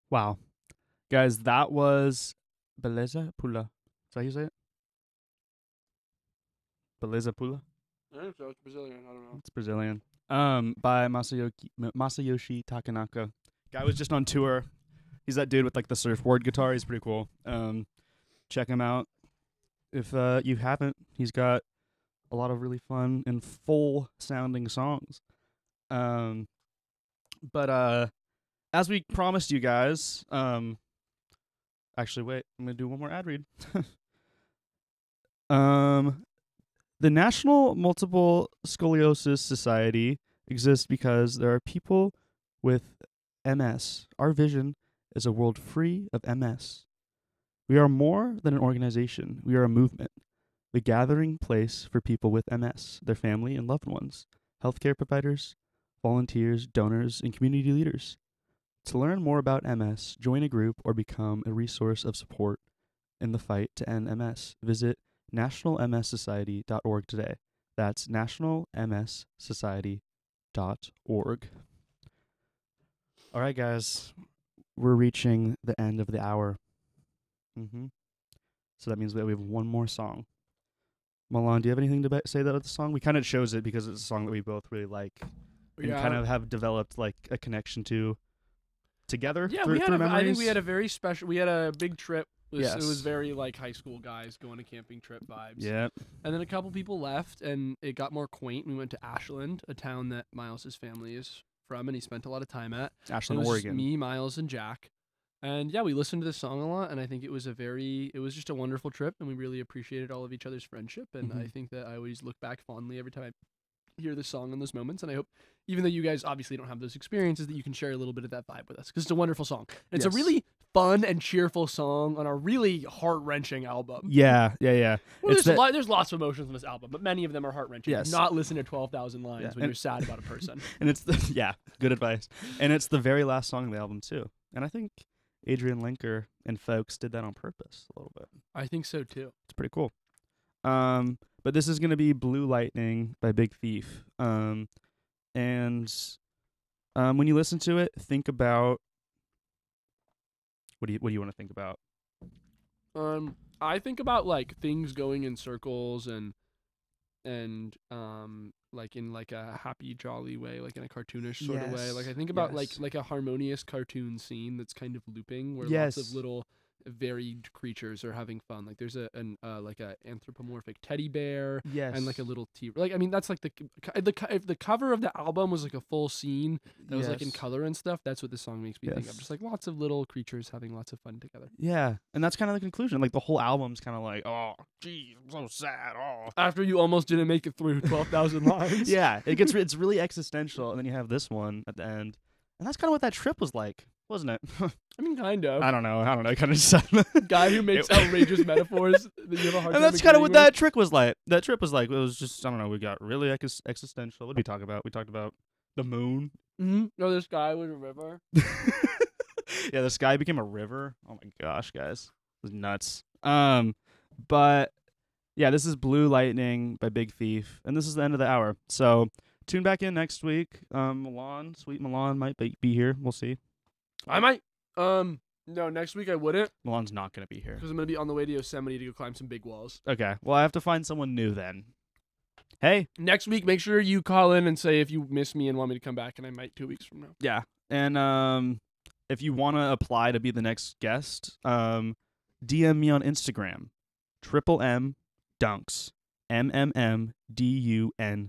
Wow. Guys, that was Beleza Pula. Is that how you say it? Beleza Pula? I think so. It's Brazilian. I don't know. It's Brazilian. By Masayoshi Takanaka. Guy was just on tour. He's that dude with like the surfboard guitar. He's pretty cool. Check him out if you haven't. He's got a lot of really fun and full sounding songs. But as we promised you guys, actually wait, I'm gonna do one more ad read. The National Multiple Scoliosis Society exists because there are people with MS. Our vision is a world free of MS. We are more than an organization. We are a movement, the gathering place for people with MS, their family and loved ones, healthcare providers, volunteers, donors, and community leaders. To learn more about MS, join a group, or become a resource of support in the fight to end MS, visit nationalmssociety.org today. That's nationalmssociety.org. All right, guys, we're reaching the end of the hour. So that means that we have one more song. Milan, do you have anything to say about the song? We kind of chose it because it's a song that we both really like and kind of have developed like a connection to together. Yeah, through memories. I think we had a very special. We had a big trip. Yes. It was very like high school guys going to camping trip vibes. Yeah. And then a couple people left, and it got more quaint. We went to Ashland, a town that Miles's family is from, and he spent a lot of time at. Ashland, it was Oregon. Just me, Miles, and Jack. And yeah, we listened to this song a lot, and I think it was just a wonderful trip, and we really appreciated all of each other's friendship. And I think that I always look back fondly every time I hear this song in those moments. And I hope, even though you guys obviously don't have those experiences, that you can share a little bit of that vibe with us, because it's a wonderful song. And it's a really fun and cheerful song on a really heart-wrenching album. Yeah. Well, there's lots of emotions on this album, but many of them are heart-wrenching. Yes. Do not listen to 12,000 Lines when you're sad about a person. And it's good advice. And it's the very last song of the album too. And I think Adrian Lenker and folks did that on purpose a little bit. I think so too. It's pretty cool. But this is gonna be Blue Lightning by Big Thief. And when you listen to it, think about what do you want to think about? I think about like things going in circles and like in like a happy jolly way, like in a cartoonish sort of way. Like I think about like a harmonious cartoon scene that's kind of looping, where lots of little varied creatures are having fun. Like there's a anthropomorphic teddy bear, and like a little like I mean that's like if the cover of the album was like a full scene that was like in color and stuff, that's what this song makes me think of. Just like lots of little creatures having lots of fun together. Yeah, and that's kind of the conclusion. Like the whole album's kind of like, oh, geez, I'm so sad. Oh, after you almost didn't make it through 12,000 Lines. Yeah, it's really existential, and then you have this one at the end, and that's kind of what that trip was like, wasn't it? I mean, kind of. I don't know. Kind of just guy who makes outrageous metaphors that you have a hard and time that's kind of what with. that trip was like. It was just, I don't know. We got really existential. What did we talk about? We talked about the moon. Mm-hmm. No, this guy was a river. Yeah, the sky became a river. Oh my gosh, guys, it was nuts. But yeah, this is Blue Lightning by Big Thief, and this is the end of the hour. So tune back in next week. Sweet Milan might be here. We'll see. I might. No, next week I wouldn't. Milan's not gonna be here because I'm gonna be on the way to Yosemite to go climb some big walls. Okay. Well, I have to find someone new then. Hey, next week, make sure you call in and say if you miss me and want me to come back, and I might 2 weeks from now. Yeah, and if you want to apply to be the next guest, DM me on Instagram, M Dunks, MMMDUNKS.